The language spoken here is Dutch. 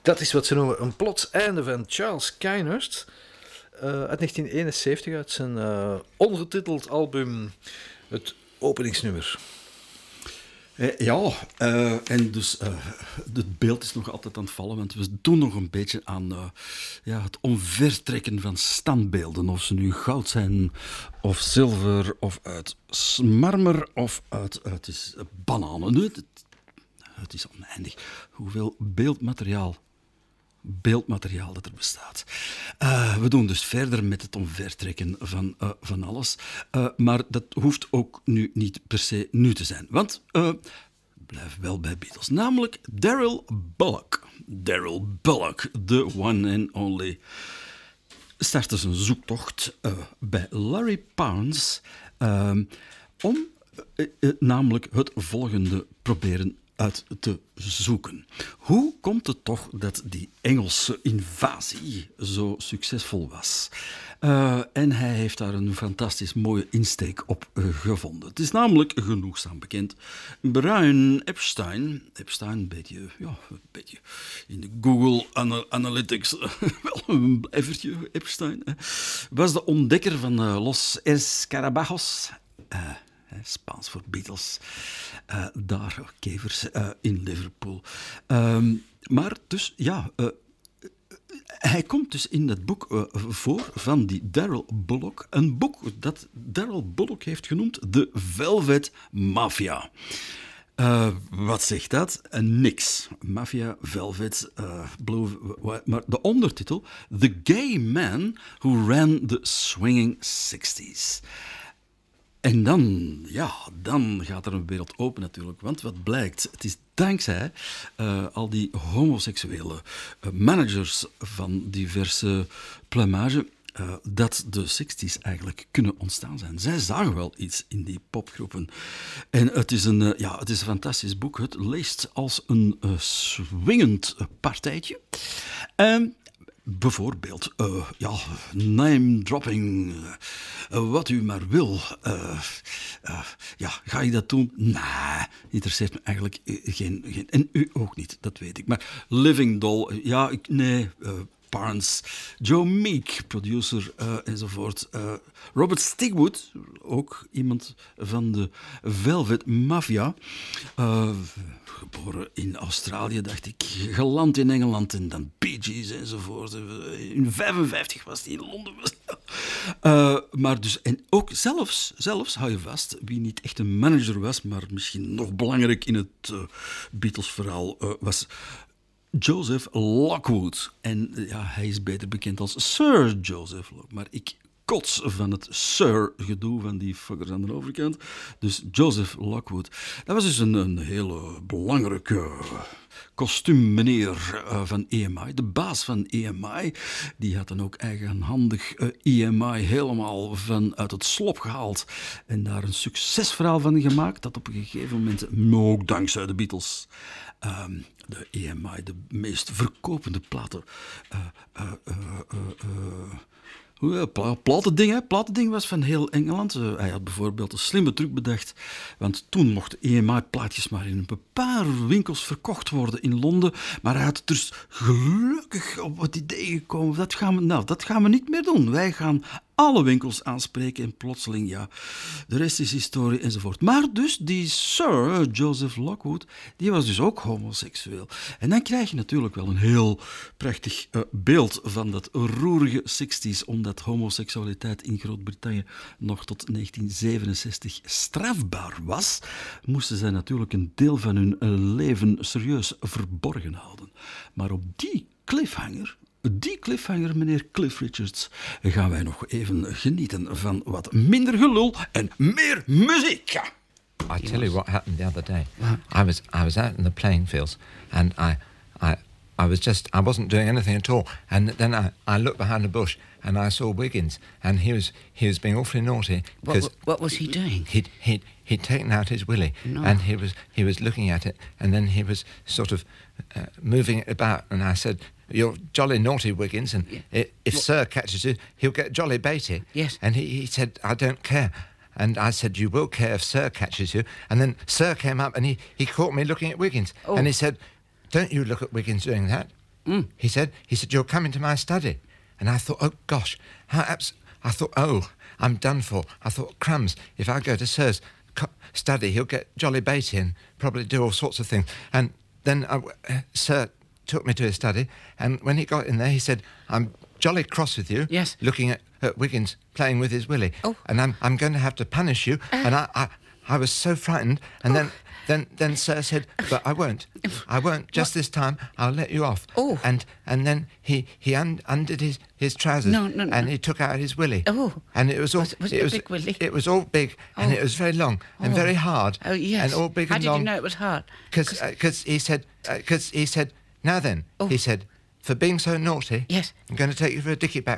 Dat is wat ze noemen een plots einde van Charles Kynehurst. Uit 1971, uit zijn ongetiteld album, het openingsnummer. En dus het beeld is nog altijd aan het vallen, want we doen nog een beetje aan het omvertrekken van standbeelden. Of ze nu goud zijn, of zilver, of uit marmer, of uit bananen. Het is oneindig hoeveel beeldmateriaal dat er bestaat. We doen dus verder met het omvertrekken van alles. Maar dat hoeft ook nu niet per se nu te zijn. Want blijf wel bij Beatles. Namelijk Daryl Bullock. Daryl Bullock, the one and only, startte zijn zoektocht bij Larry Parnes om namelijk het volgende proberen uit te zoeken. Hoe komt het toch dat die Engelse invasie zo succesvol was? En hij heeft daar een fantastisch mooie insteek op gevonden. Het is namelijk genoegzaam bekend. Brian Epstein, een beetje in de Google Analytics, wel een blijvertje, Epstein, was de ontdekker van Los Escarabajos, Spaans voor Beatles, daar kevers in Liverpool. Maar dus, hij komt dus in dat boek voor van die Daryl Bullock. Een boek dat Daryl Bullock heeft genoemd de Velvet Mafia. Wat zegt dat? Niks. Mafia, Velvet, Blue... Maar de ondertitel: The Gay Man Who Ran the Swinging 60s. En dan gaat er een wereld open natuurlijk. Want wat blijkt, het is dankzij al die homoseksuele managers van diverse plumage dat de 60s eigenlijk kunnen ontstaan zijn. Zij zagen wel iets in die popgroepen. En het is een fantastisch boek. Het leest als een swingend partijtje. Bijvoorbeeld, name-dropping, wat u maar wil. Ga je dat doen? Nee, interesseert me eigenlijk geen. En u ook niet, dat weet ik. Maar Living Doll, nee. Parnes, Joe Meek, producer enzovoort. Robert Stigwood, ook iemand van de Velvet Mafia. Geboren in Australië, dacht ik. Geland in Engeland en dan Bee Gees enzovoort. In 1955 was hij in Londen. Maar dus, en ook zelfs, hou je vast, wie niet echt een manager was, maar misschien nog belangrijk in het Beatles-verhaal was Joseph Lockwood. En hij is beter bekend als Sir Joseph Lockwood. Maar ik kots van het Sir-gedoe van die fuckers aan de overkant. Dus Joseph Lockwood. Dat was dus een hele belangrijke kostuummeneer van EMI. De baas van EMI. Die had dan ook eigenhandig EMI helemaal uit het slop gehaald. En daar een succesverhaal van gemaakt. Dat op een gegeven moment, ook dankzij de Beatles, de EMI, de meest verkopende platen. Platending was van heel Engeland. Hij had bijvoorbeeld een slimme truc bedacht, want toen mochten EMI-plaatjes maar in een paar winkels verkocht worden in Londen. Maar hij had dus gelukkig op het idee gekomen, dat gaan we niet meer doen. Wij gaan alle winkels aanspreken en plotseling, de rest is historie enzovoort. Maar dus die Sir Joseph Lockwood, die was dus ook homoseksueel. En dan krijg je natuurlijk wel een heel prachtig beeld van dat roerige 60s, omdat homoseksualiteit in Groot-Brittannië nog tot 1967 strafbaar was, moesten zij natuurlijk een deel van hun leven serieus verborgen houden. Maar op die cliffhanger, meneer Cliff Richards, gaan wij nog even genieten van wat minder gelul en meer muziek. I tell you what happened the other day. I was out in the playing fields, and I wasn't doing anything at all. And then I looked behind a bush, and I saw Wiggins, and he was being awfully naughty. What was he doing? He'd taken out his willy, and he was looking at it, and then he was sort of moving it about, and I said, "You're jolly naughty, Wiggins, and if Sir catches you, he'll get jolly baity." Yes. And he said, "I don't care." And I said, "You will care if Sir catches you." And then Sir came up and he caught me looking at Wiggins. Oh. And he said, "Don't you look at Wiggins doing that." He said, you're coming to my study. And I thought, oh, gosh, I thought, oh, I'm done for. I thought, crumbs, if I go to Sir's study, he'll get jolly baity and probably do all sorts of things. And then Sir took me to his study, and when he got in there, he said, I'm jolly cross with you, Yes. looking at Wiggins playing with his willy, and I'm going to have to punish you. And I was so frightened, and then Sir said, but I won't, just this time, I'll let you off. Oh. And then he undid his trousers, No. and he took out his willy. Oh. And it was all... Was it a big willy? It was all big, and it was very long, and very hard. Oh, yes. And all big How and did long. you know it was hard? Because he said, now then, he said, for being so naughty, Yes. I'm going to take you for a dicky back